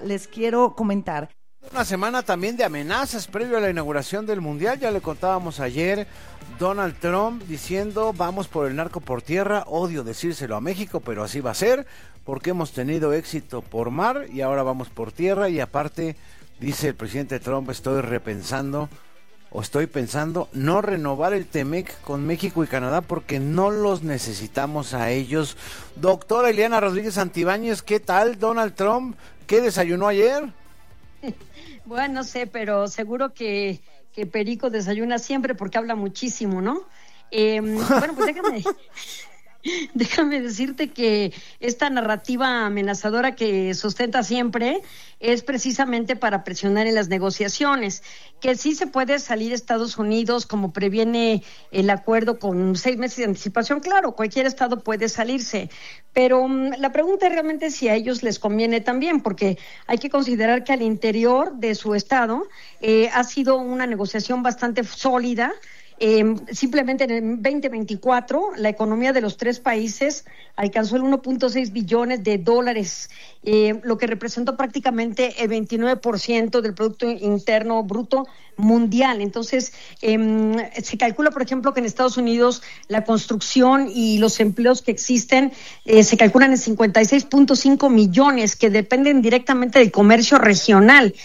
les quiero comentar. Una semana también de amenazas previo a la inauguración del Mundial. Ya le contábamos ayer, Donald Trump diciendo vamos por el narco por tierra. Odio decírselo a México, pero así va a ser, porque hemos tenido éxito por mar y ahora vamos por tierra. Y aparte, dice el presidente Trump, estoy pensando no renovar el TEMEC con México y Canadá porque no los necesitamos a ellos. Doctora Ileana Rodríguez Santibáñez, ¿qué tal Donald Trump? ¿Qué desayunó ayer? Bueno, no sé, pero seguro que Perico desayuna siempre porque habla muchísimo, ¿no? Bueno, pues déjame decirte que esta narrativa amenazadora que sustenta siempre es precisamente para presionar en las negociaciones, que sí se puede salir Estados Unidos como previene el acuerdo con 6 meses de anticipación. Claro, cualquier estado puede salirse, pero la pregunta es realmente si a ellos les conviene también, porque hay que considerar que al interior de su estado ha sido una negociación bastante sólida. Simplemente en el 2024 la economía de los 3 países alcanzó el 1.6 billones de dólares, lo que representó prácticamente el 29% del Producto Interno Bruto mundial. Entonces, se calcula, por ejemplo, que en Estados Unidos la construcción y los empleos que existen se calculan en 56.5 millones que dependen directamente del comercio regional.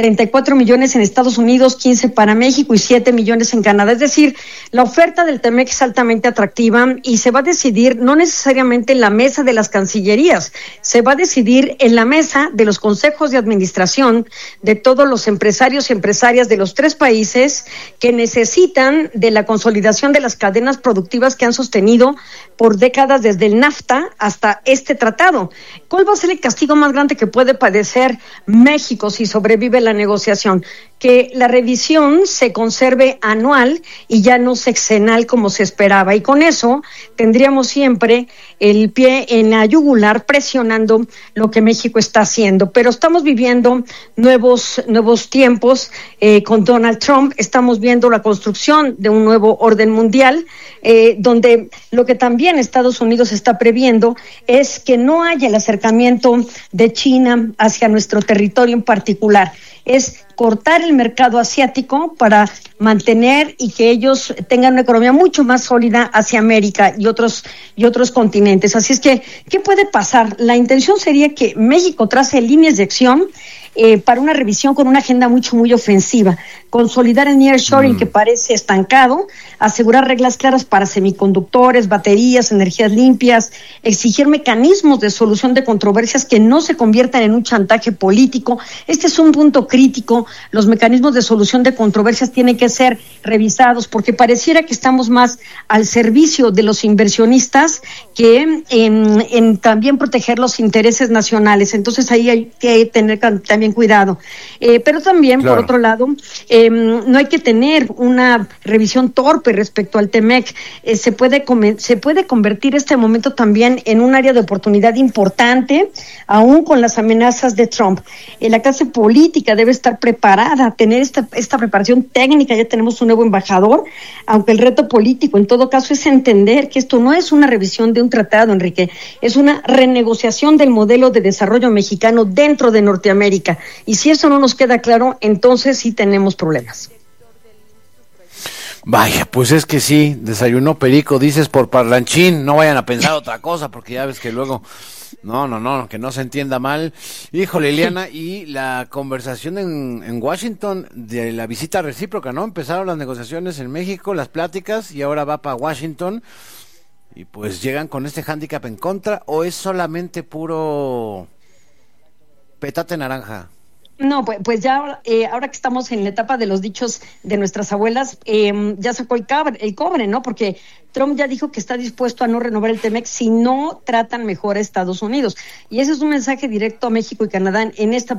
34 millones en Estados Unidos, 15 para México y 7 millones en Canadá. Es decir, la oferta del TEMEC es altamente atractiva y se va a decidir no necesariamente en la mesa de las cancillerías, se va a decidir en la mesa de los consejos de administración de todos los empresarios y empresarias de los 3 países que necesitan de la consolidación de las cadenas productivas que han sostenido por décadas desde el NAFTA hasta este tratado. ¿Cuál va a ser el castigo más grande que puede padecer México si sobrevive la negociación? Que la revisión se conserve anual y ya no sexenal como se esperaba, y con eso tendríamos siempre el pie en la yugular presionando lo que México está haciendo. Pero estamos viviendo nuevos tiempos con Donald Trump. Estamos viendo la construcción de un nuevo orden mundial, donde lo que también Estados Unidos está previendo es que no haya el acercamiento de China hacia nuestro territorio en particular. Es cortar el mercado asiático para mantener y que ellos tengan una economía mucho más sólida hacia América y otros continentes. Así es que, ¿qué puede pasar? La intención sería que México trace líneas de acción para una revisión con una agenda muy ofensiva, consolidar el nearshoring que parece estancado, asegurar reglas claras para semiconductores, baterías, energías limpias, exigir mecanismos de solución de controversias que no se conviertan en un chantaje político. Este es un punto crítico. Los mecanismos de solución de controversias tienen que ser revisados porque pareciera que estamos más al servicio de los inversionistas que en también proteger los intereses nacionales. Entonces ahí hay que tener también cuidado. Pero también, claro, por otro lado, no hay que tener una revisión torpe respecto al TEMEC. Se puede convertir este momento también en un área de oportunidad importante, aún con las amenazas de Trump. La clase política debe estar preparada, tener esta preparación técnica. Ya tenemos un nuevo embajador, aunque el reto político en todo caso es entender que esto no es una revisión de un tratado, Enrique, es una renegociación del modelo de desarrollo mexicano dentro de Norteamérica. Y si eso no nos queda claro, entonces sí tenemos problemas. Vaya, pues es que sí, desayunó Perico, dices por parlanchín, no vayan a pensar otra cosa, porque ya ves que luego, no, que no se entienda mal. Híjole, Ileana, y la conversación en Washington de la visita recíproca, ¿no? Empezaron las negociaciones en México, las pláticas, y ahora va para Washington, y pues llegan con este hándicap en contra, ¿o es solamente puro petate naranja? No, pues ya ahora que estamos en la etapa de los dichos de nuestras abuelas, ya sacó el cobre, ¿no? Porque Trump ya dijo que está dispuesto a no renovar el TEMEC si no tratan mejor a Estados Unidos. Y ese es un mensaje directo a México y Canadá en esta